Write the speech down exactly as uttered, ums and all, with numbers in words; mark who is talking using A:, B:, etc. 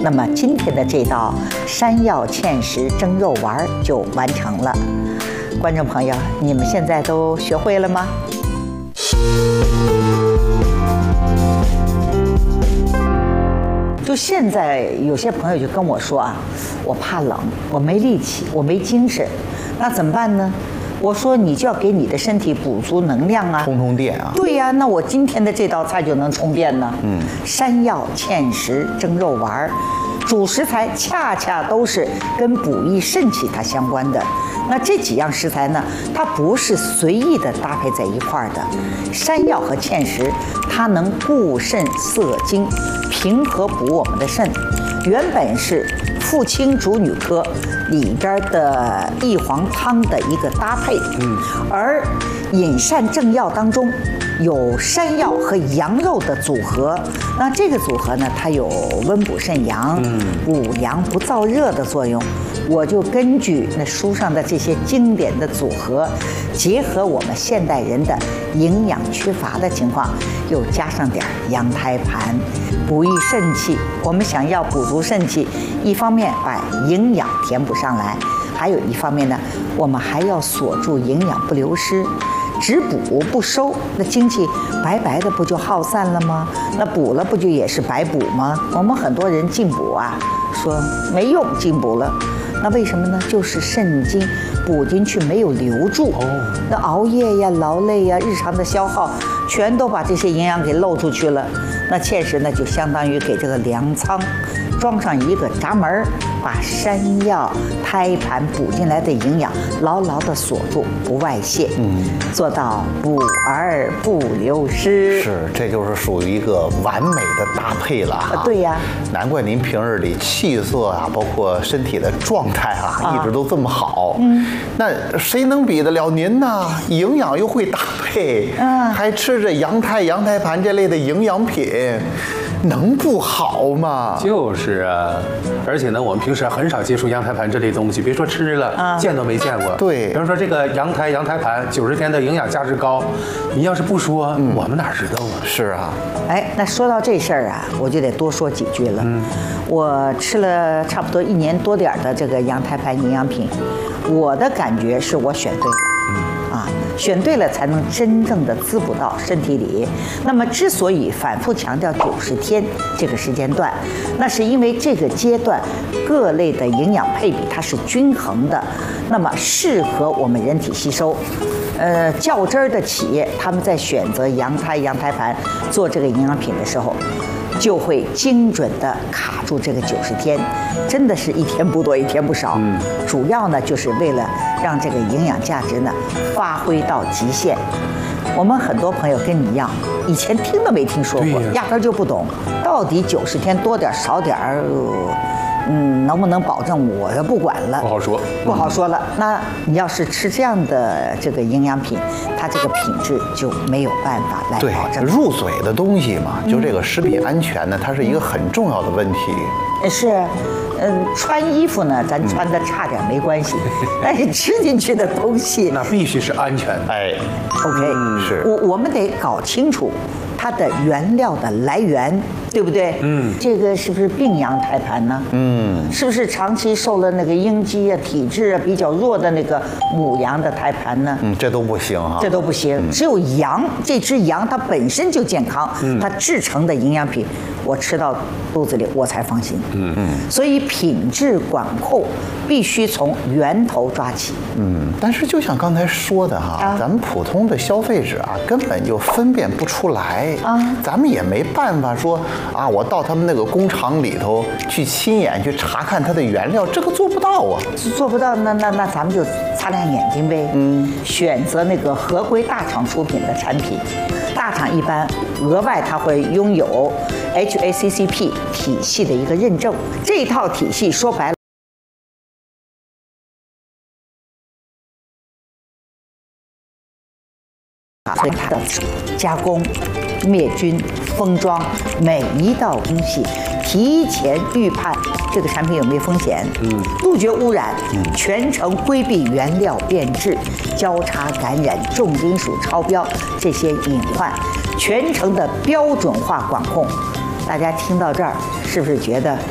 A: 那么今天的这道山药芡实蒸肉丸就完成了。观众朋友，你们现在都学会了吗？就现在有些朋友就跟我说啊，我怕冷，我没力气，我没精神，那怎么办呢？我说你就要给你的身体补足能量啊，
B: 充充电啊。
A: 对呀、啊，那我今天的这道菜就能充电呢。嗯，山药芡实蒸肉丸，主食材恰恰都是跟补益肾气它相关的。那这几样食材呢，它不是随意的搭配在一块儿的。山药和芡实，它能固肾涩精，平和补我们的肾。原本是父亲竹女科里边的益黄汤的一个搭配，嗯，而饮膳正药当中有山药和羊肉的组合，那这个组合呢，它有温补肾阳、补阳不燥热的作用。我就根据那书上的这些经典的组合，结合我们现代人的营养缺乏的情况，又加上点羊胎盘，补益肾气。我们想要补足肾气，一方面把营养填补上来，还有一方面呢，我们还要锁住营养不流失。只补不收，那精气白白的不就耗散了吗？那补了不就也是白补吗？我们很多人进补啊，说没用，进补了。那为什么呢？就是肾精补进去没有留住，那熬夜呀、劳累呀、日常的消耗，全都把这些营养给漏出去了。那芡实呢，就相当于给这个粮仓装上一个闸门，把山药、胎盘补进来的营养牢牢地锁住，不外泄，嗯，做到补而不流失。
B: 是，这就是属于一个完美的搭配了哈。
A: 啊、对呀，
B: 难怪您平日里气色啊，包括身体的状态啊，啊一直都这么好。嗯，那谁能比得了您呢？营养又会搭配，嗯，还吃着羊胎、羊胎盘这类的营养品。能不好吗？
C: 就是啊，而且呢，我们平时很少接触羊胎盘这类东西，别说吃了，啊、见都没见过。
B: 对，
C: 比方说这个羊胎、羊胎盘，九十天的营养价值高，你要是不说，嗯、我们哪知道啊？
B: 是啊。
A: 哎，那说到这事儿啊，我就得多说几句了。嗯，我吃了差不多一年多点儿的这个羊胎盘营养品，我的感觉是我选对了。嗯啊，选对了才能真正的滋补到身体里。那么，之所以反复强调九十天这个时间段，那是因为这个阶段各类的营养配比它是均衡的，那么适合我们人体吸收。呃，较真儿的企业，他们在选择羊胎、羊胎盘做这个营养品的时候，就会精准地卡住这个九十天，真的是一天不多一天不少。嗯，主要呢就是为了让这个营养价值呢发挥到极限。我们很多朋友跟你一样，以前听都没听说过，压根就不懂到底九十天多点少点儿。呃嗯，能不能保证我就不管了？
C: 不好说，
A: 不好说了。那你要是吃这样的这个营养品，它这个品质就没有办法来保证。
B: 对，入嘴的东西嘛，就这个食品安全呢，它是一个很重要的问题。
A: 是，嗯，穿衣服呢，咱穿的差点没关系，但是吃进去的东西，
C: 那必须是安全。
B: 哎
A: ，OK，
B: 是
A: 我我们得搞清楚它的原料的来源，对不对？嗯，这个是不是病羊胎盘呢？嗯，是不是长期受了那个应激啊、体质啊比较弱的那个母羊的胎盘呢？
B: 嗯，这都不行哈，
A: 这都不行。嗯、只有羊这只羊它本身就健康，嗯、它制成的营养品，我吃到肚子里我才放心。嗯嗯，所以品质管控必须从源头抓起。
B: 嗯，但是就像刚才说的哈，啊、咱们普通的消费者啊，根本就分辨不出来。啊，咱们也没办法说啊，我到他们那个工厂里头去亲眼去查看它的原料，这个做不到啊，
A: 做不到，那那那咱们就擦亮眼睛呗，嗯，选择那个合规大厂出品的产品，大厂一般额外它会拥有 H A C C P 体系的一个认证，这一套体系说白了。所以它的加工、灭菌、封装每一道工序，提前预判这个产品有没有风险，嗯，杜绝污染，嗯，全程规避原料变质、交叉感染、重金属超标这些隐患，全程的标准化管控。大家听到这儿，是不是觉得